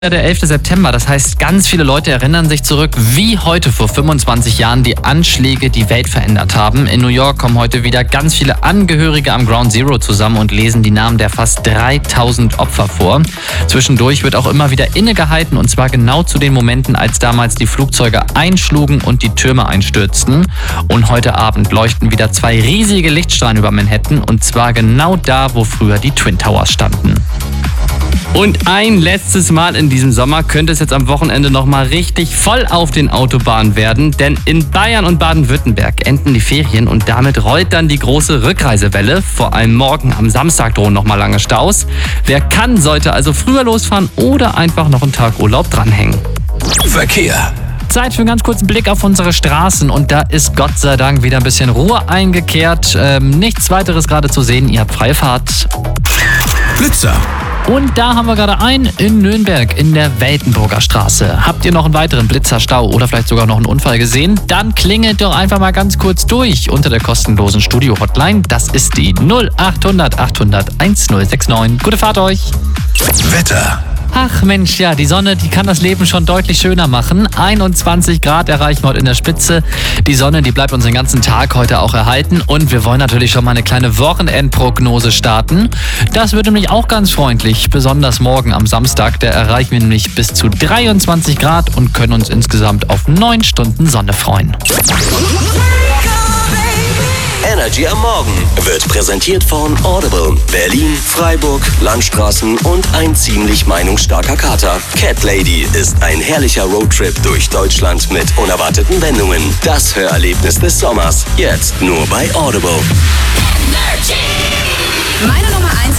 Der 11. September, das heißt, ganz viele Leute erinnern sich zurück, wie heute vor 25 Jahren die Anschläge die Welt verändert haben. In New York kommen heute wieder ganz viele Angehörige am Ground Zero zusammen und lesen die Namen der fast 3000 Opfer vor. Zwischendurch wird auch immer wieder innegehalten, und zwar genau zu den Momenten, als damals die Flugzeuge einschlugen und die Türme einstürzten. Und heute Abend leuchten wieder 2 riesige Lichtstrahlen über Manhattan, und zwar genau da, wo früher die Twin Towers standen. Und ein letztes Mal in diesem Sommer könnte es jetzt am Wochenende nochmal richtig voll auf den Autobahnen werden, denn in Bayern und Baden-Württemberg enden die Ferien und damit rollt dann die große Rückreisewelle. Vor allem morgen am Samstag drohen nochmal lange Staus. Wer kann, sollte also früher losfahren oder einfach noch einen Tag Urlaub dranhängen. Verkehr. Zeit für einen ganz kurzen Blick auf unsere Straßen, und da ist Gott sei Dank wieder ein bisschen Ruhe eingekehrt. Nichts weiteres gerade zu sehen, ihr habt freie Fahrt. Blitzer. Und da haben wir gerade einen in Nürnberg in der Weltenburger Straße. Habt ihr noch einen weiteren Blitzerstau oder vielleicht sogar noch einen Unfall gesehen? Dann klingelt doch einfach mal ganz kurz durch unter der kostenlosen Studio-Hotline. Das ist die 0800 800 1069. Gute Fahrt euch! Wetter. Ach Mensch, ja, die Sonne, die kann das Leben schon deutlich schöner machen. 21 Grad erreichen wir heute in der Spitze. Die Sonne, die bleibt uns den ganzen Tag heute auch erhalten. Und wir wollen natürlich schon mal eine kleine Wochenendprognose starten. Das wird nämlich auch ganz freundlich, besonders morgen am Samstag. Da erreichen wir nämlich bis zu 23 Grad und können uns insgesamt auf 9 Stunden Sonne freuen. Energy am Morgen wird präsentiert von Audible, Berlin, Freiburg, Landstraßen und ein ziemlich meinungsstarker Kater. Cat Lady ist ein herrlicher Roadtrip durch Deutschland mit unerwarteten Wendungen. Das Hörerlebnis des Sommers, jetzt nur bei Audible. Meine Nummer 1